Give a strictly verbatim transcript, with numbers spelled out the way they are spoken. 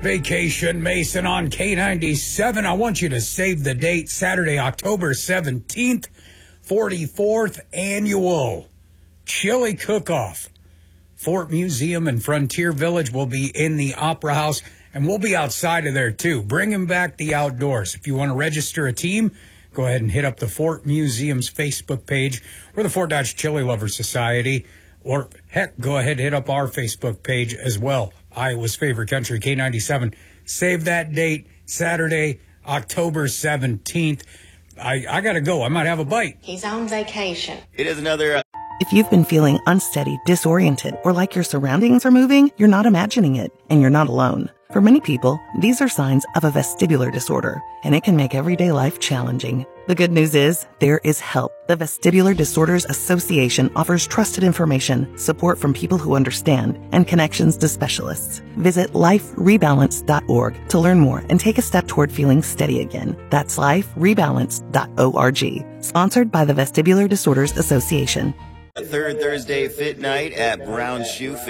Vacation Mason on K ninety-seven. I want you to save the date, Saturday, October seventeenth, forty-fourth annual Chili Cook-Off. Fort Museum and Frontier Village will be in the Opera House, and we'll be outside of there too, bringing back the outdoors. If you want to register a team, go ahead and hit up the Fort Museum's Facebook page or the Fort Dodge Chili Lovers Society, or heck, go ahead and hit up our Facebook page as well. Iowa's favorite country, K ninety-seven. Save that date, Saturday, October seventeenth. I, I got to go. I might have a bite. He's on vacation. It is another... Uh If you've been feeling unsteady, disoriented, or like your surroundings are moving, you're not imagining it, and you're not alone. For many people, these are signs of a vestibular disorder, and it can make everyday life challenging. The good news is, there is help. The Vestibular Disorders Association offers trusted information, support from people who understand, and connections to specialists. Visit life rebalance dot org to learn more and take a step toward feeling steady again. That's life rebalance dot org. Sponsored by the Vestibular Disorders Association. Third Thursday Fit Night at Brown Shoe Fit.